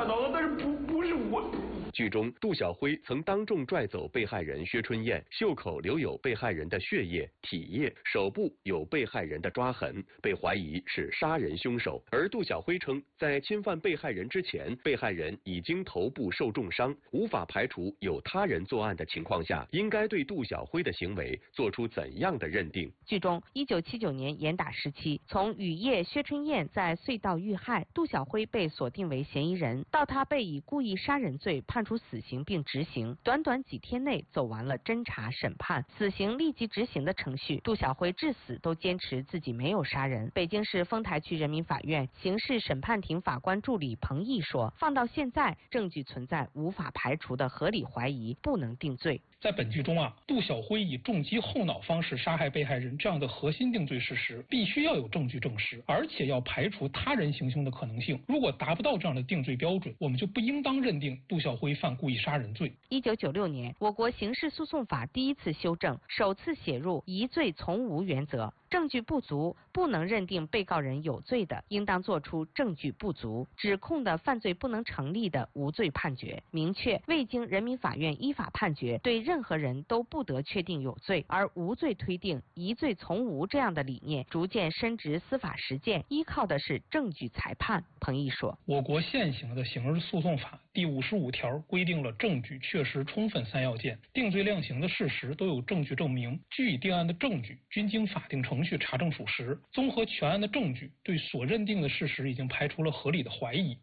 看到了，但是不是我。 剧中，杜小辉曾当众拽走被害人薛春燕，袖口留有被害人的血液、体液，手部有被害人的抓痕，被怀疑是杀人凶手。而杜小辉称，在侵犯被害人之前，被害人已经头部受重伤，无法排除有他人作案的情况下，应该对杜小辉的行为做出怎样的认定？ 剧中，1979年严打时期，从雨夜薛春燕在隧道遇害，杜小辉被锁定为嫌疑人，到他被以故意杀人罪判处死刑并执行，短短几天内走完了侦查、审判、死刑立即执行的程序。杜小辉至死都坚持自己没有杀人。北京市丰台区人民法院刑事审判庭法官助理彭毅说：“放到现在，证据存在无法排除的合理怀疑，不能定罪。” 在本剧中杜小辉以重击后脑方式杀害被害人这样的核心定罪事实，必须要有证据证实，而且要排除他人行凶的可能性。如果达不到这样的定罪标准，我们就不应当认定杜小辉犯故意杀人罪。 1996年，我国刑事诉讼法第一次修正，首次写入疑罪从无原则。证据不足，不能认定被告人有罪的，应当作出证据不足、指控的犯罪不能成立的无罪判决，明确未经人民法院依法判决，对任何人都不得确定有罪，而无罪推定、疑罪从无这样的理念逐渐深植司法实践，依靠的是证据裁判。彭毅说：“ 我国现行的刑事诉讼法第55条规定了证据确实充分3要件，定罪量刑的事实都有证据证明，据以定案的证据均经法定程序查证属实，综合全案的证据，对所认定的事实已经排除了合理的怀疑。”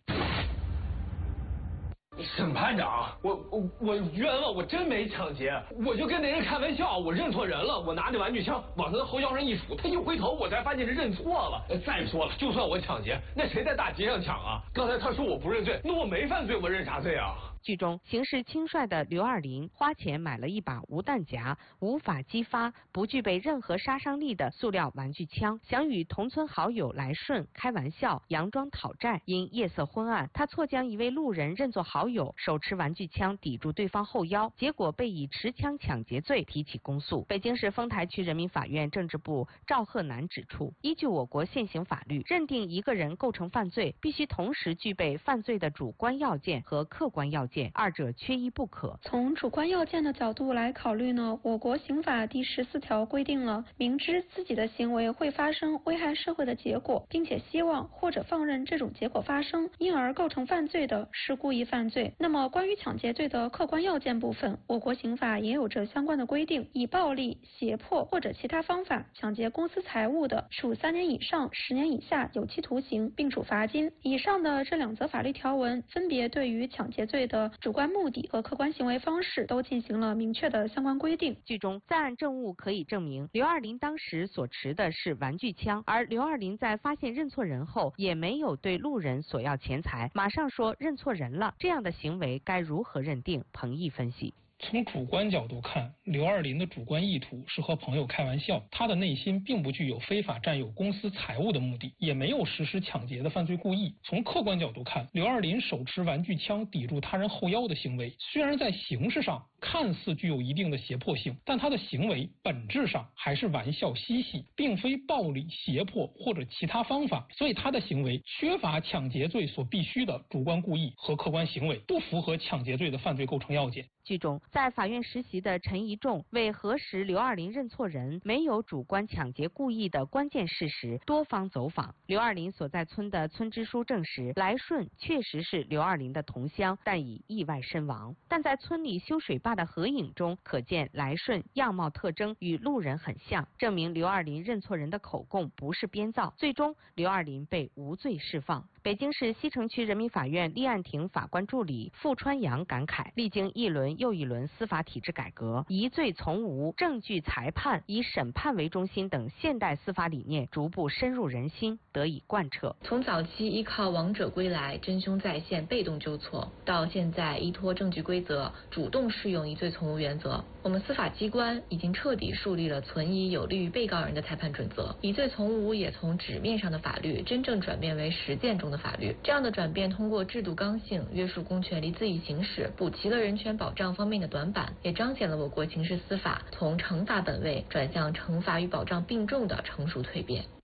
审判长，我冤了，我真没抢劫，我就跟那人开玩笑，我认错人了，我拿着玩具枪往他的后腰上一杵，他一回头，我才发现是认错了。再说了，就算我抢劫，那谁在大街上抢啊？刚才他说我不认罪，那我没犯罪，我认啥罪啊？ 剧中，行事轻率的刘二林花钱买了一把无弹夹、无法激发、不具备任何杀伤力的塑料玩具枪，想与同村好友来顺开玩笑，佯装讨债。因夜色昏暗，他错将一位路人认作好友，手持玩具枪抵住对方后腰，结果被以持枪抢劫罪提起公诉。北京市丰台区人民法院政治部赵鹤南指出，依据我国现行法律，认定一个人构成犯罪，必须同时具备犯罪的主观要件和客观要件，二者缺一不可。 从主观要件的角度来考虑呢，我国刑法第14条规定了，明知自己的行为会发生危害社会的结果，并且希望或者放任这种结果发生，因而构成犯罪的，是故意犯罪。那么关于抢劫罪的客观要件部分，我国刑法也有着相关的规定，以暴力、胁迫或者其他方法抢劫公私财物的，处3年以上10年以下有期徒刑，并处罚金。以上的这2则法律条文，分别对于抢劫罪的主观目的和客观行为方式都进行了明确的相关规定。 剧中在案证物可以证明，刘二林当时所持的是玩具枪，而刘二林在发现认错人后，也没有对路人索要钱财，马上说认错人了。这样的行为该如何认定？彭毅分析。 从主观角度看，刘二林的主观意图是和朋友开玩笑，他的内心并不具有非法占有公私财物的目的，也没有实施抢劫的犯罪故意。从客观角度看，刘二林手持玩具枪抵住他人后腰的行为，虽然在形式上看似具有一定的胁迫性，但他的行为本质上还是玩笑嬉戏，并非暴力、胁迫或者其他方法，所以他的行为缺乏抢劫罪所必须的主观故意和客观行为，不符合抢劫罪的犯罪构成要件。 剧中，在法院实习的陈一仲为核实刘二林认错人没有主观抢劫故意的关键事实，多方走访。刘二林所在村的村支书证实，来顺确实是刘二林的同乡，但已意外身亡。但在村里修水坝的合影中，可见来顺样貌特征与路人很像，证明刘二林认错人的口供不是编造。最终，刘二林被无罪释放。北京市西城区人民法院立案庭法官助理傅川阳感慨，历经一轮又一轮司法体制改革，疑罪从无、证据裁判、以审判为中心等现代司法理念逐步深入人心，得以贯彻。 从早期依靠王者归来、真凶再现、被动纠错，到现在依托证据规则，主动适用疑罪从无原则，我们司法机关已经彻底树立了存疑有利于被告人的裁判准则。疑罪从无也从纸面上的法律真正转变为实践中的法律。这样的转变通过制度刚性、约束公权力恣意行使，补齐了人权保障方面的短板，也彰显了我国刑事司法从惩罚本位转向惩罚与保障并重的成熟蜕变。